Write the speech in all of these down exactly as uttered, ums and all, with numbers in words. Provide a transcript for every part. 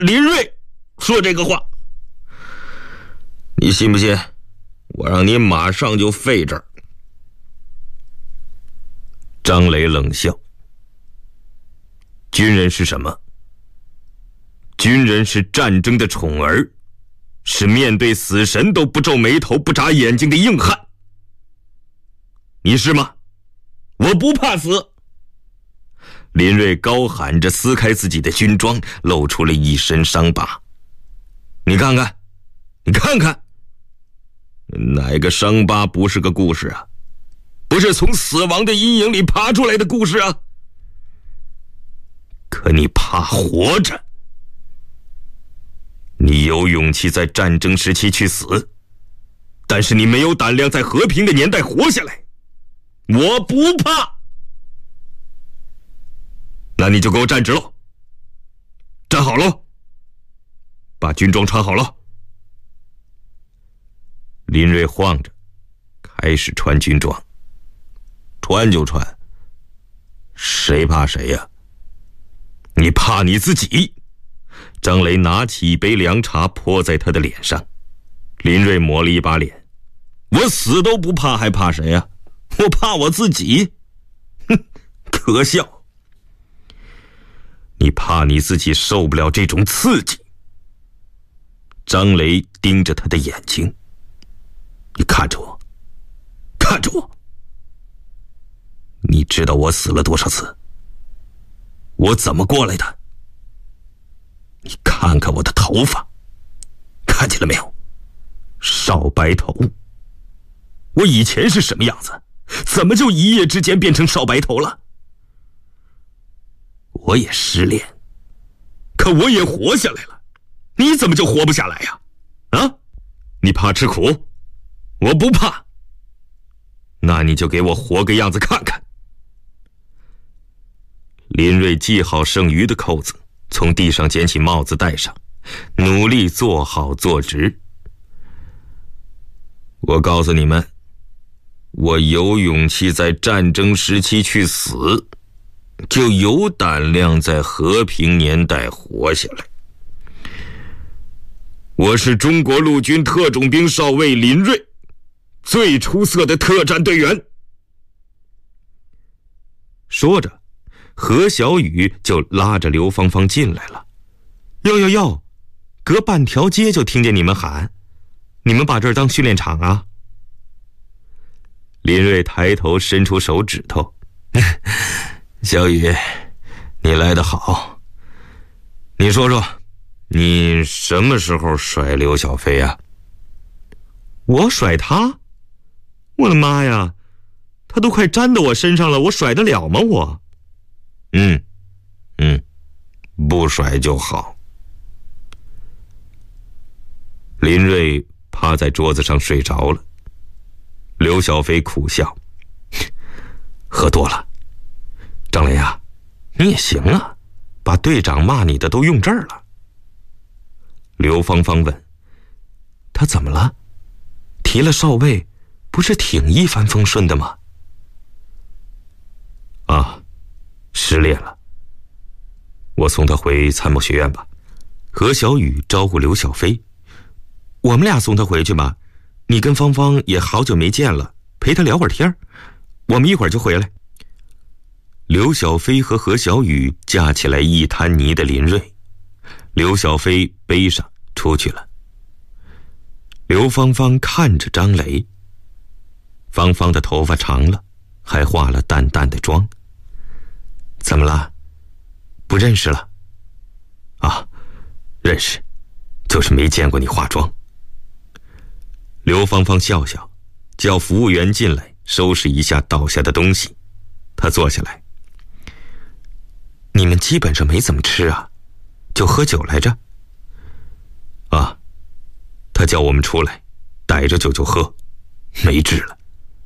林瑞说这个话。你信不信我让你马上就废这儿？张雷冷笑。军人是什么？军人是战争的宠儿，是面对死神都不皱眉头不眨眼睛的硬汉。你是吗？我不怕死。林瑞高喊着撕开自己的军装，露出了一身伤疤。你看看，你看看，哪个伤疤不是个故事啊？不是从死亡的阴影里爬出来的故事啊？可你怕活着，你有勇气在战争时期去死，但是你没有胆量在和平的年代活下来。我不怕。那你就给我站直喽，站好喽，把军装穿好喽。林瑞晃着开始穿军装。穿就穿，谁怕谁呀？你怕你自己。张雷拿起一杯凉茶泼在他的脸上。林瑞抹了一把脸。我死都不怕，还怕谁呀？我怕我自己。哼，可笑。你怕你自己受不了这种刺激。张雷盯着他的眼睛。你看着我，看着我。你知道我死了多少次？我怎么过来的？你看看我的头发，看见了没有？少白头。我以前是什么样子？怎么就一夜之间变成少白头了？我也失恋，可我也活下来了。你怎么就活不下来呀？啊？你怕吃苦？我不怕。那你就给我活个样子看看。林瑞系好剩余的扣子，从地上捡起帽子戴上，努力坐好坐直。我告诉你们，我有勇气在战争时期去死，就有胆量在和平年代活下来。我是中国陆军特种兵少尉林瑞，最出色的特战队员。说着，何小雨就拉着刘芳芳进来了。哟哟哟，隔半条街就听见你们喊，你们把这儿当训练场啊？林瑞抬头伸出手指头。小雨，你来得好。你说说，你什么时候甩刘小飞啊？我甩他？我的妈呀，他都快粘到我身上了，我甩得了吗我？嗯嗯，不甩就好。林瑞趴在桌子上睡着了。刘小飞苦笑，喝多了。张雷啊，你也行啊，把队长骂你的都用这儿了。刘芳芳问，他怎么了？提了少尉，不是挺一帆风顺的吗？啊，失恋了。我送他回参谋学院吧。何小雨招呼刘小飞，我们俩送他回去吧，你跟芳芳也好久没见了，陪他聊会儿天，我们一会儿就回来。刘小飞和何小雨架起来一滩泥的林瑞，刘小飞背上出去了。刘芳芳看着张雷，芳芳的头发长了，还化了淡淡的妆。怎么了？不认识了？啊，认识，就是没见过你化妆。刘芳芳笑笑，叫服务员进来收拾一下倒下的东西。她坐下来，你们基本上没怎么吃啊，就喝酒来着？啊，他叫我们出来逮着酒就喝，没治了。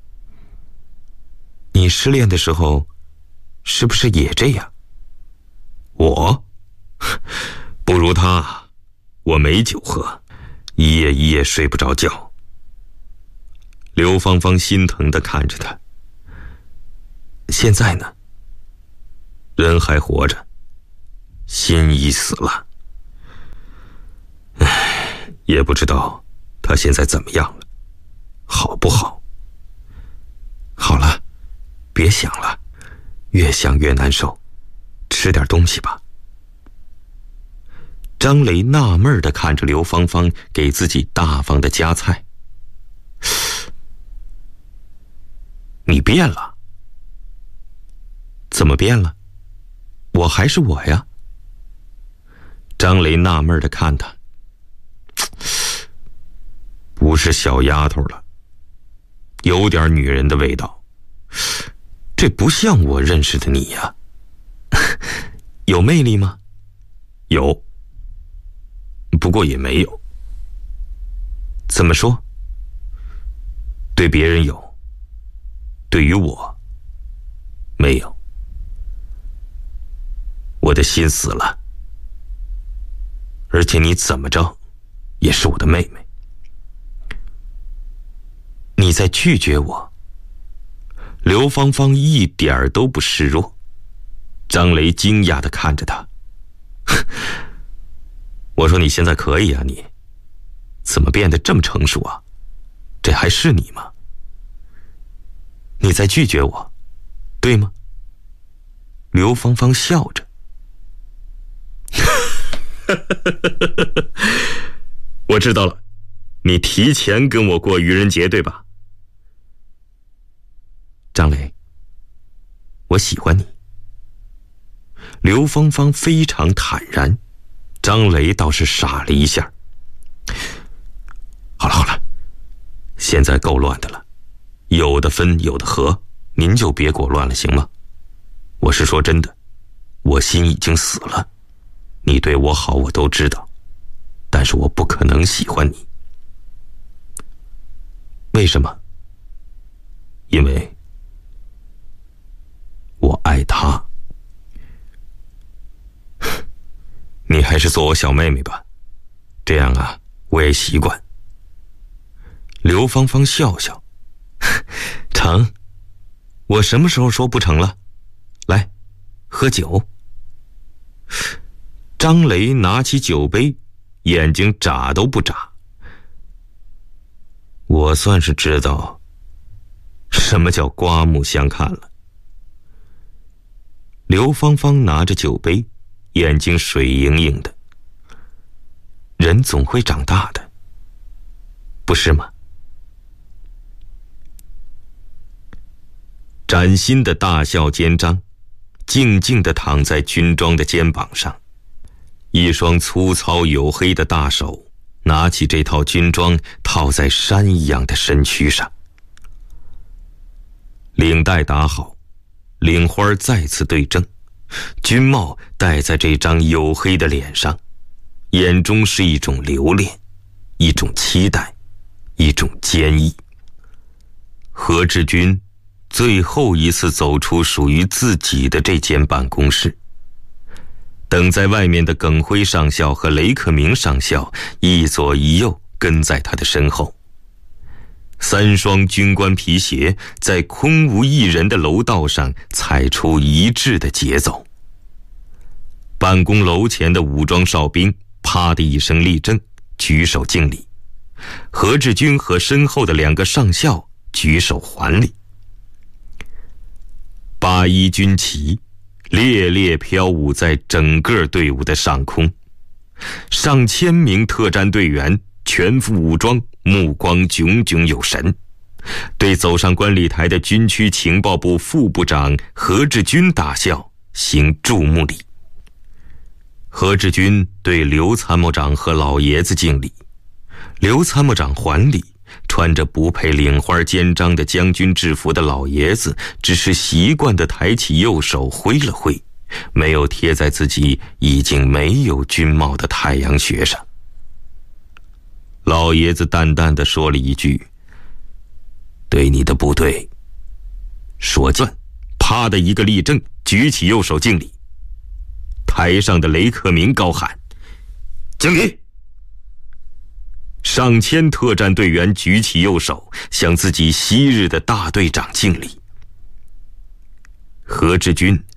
你失恋的时候是不是也这样？我不如他，我没酒喝，一夜一夜睡不着觉。刘芳芳心疼地看着他。现在呢？人还活着，心已死了。 也不知道他现在怎么样了，好不好？好了，别想了，越想越难受，吃点东西吧。张雷纳闷地看着刘芳芳给自己大方的夹菜。你变了？怎么变了？我还是我呀。张雷纳闷地看他，不是小丫头了，有点女人的味道，这不像我认识的你呀。有魅力吗？有，不过也没有。怎么说？对别人有，对于我没有。我的心死了，而且你怎么着也是我的妹妹。你在拒绝我？刘芳芳一点儿都不示弱。张雷惊讶地看着她。我说你现在可以啊，你怎么变得这么成熟啊？这还是你吗？你在拒绝我，对吗？刘芳芳笑着。我知道了，你提前跟我过愚人节，对吧？张雷，我喜欢你。刘芳芳非常坦然，张雷倒是傻了一下。好了好了，现在够乱的了，有的分有的合，您就别裹乱了，行吗？我是说真的，我心已经死了，你对我好我都知道，但是我不可能喜欢你。为什么？因为我爱他。你还是做我小妹妹吧，这样啊，我也习惯。刘芳芳笑笑，成，我什么时候说不成了？来，喝酒。张雷拿起酒杯，眼睛眨都不眨。我算是知道什么叫刮目相看了。刘芳芳拿着酒杯，眼睛水盈盈的。人总会长大的，不是吗？崭新的大笑肩章静静地躺在军装的肩膀上，一双粗糙黝黑的大手拿起这套军装套在山一样的身躯上。领带打好，领花再次对正，军帽戴在这张黝黑的脸上，眼中是一种留恋，一种期待，一种坚毅。何志军最后一次走出属于自己的这间办公室，等在外面的耿辉上校和雷克明上校一左一右跟在他的身后。三双军官皮鞋在空无一人的楼道上踩出一致的节奏。办公楼前的武装哨兵啪的一声立正，举手敬礼。何志军和身后的两个上校举手还礼。八一军旗猎猎飘舞在整个队伍的上空，上千名特战队员全副武装，目光炯炯有神，对走上观礼台的军区情报部副部长何志军大校行注目礼。何志军对刘参谋长和老爷子敬礼，刘参谋长还礼，穿着不配领花肩章的将军制服的老爷子只是习惯地抬起右手挥了挥，没有贴在自己已经没有军帽的太阳穴上。老爷子淡淡地说了一句：“对你的部队说尽。”啪的一个立正，举起右手敬礼。台上的雷克明高喊：“敬礼！”上千特战队员举起右手，向自己昔日的大队长敬礼。何志军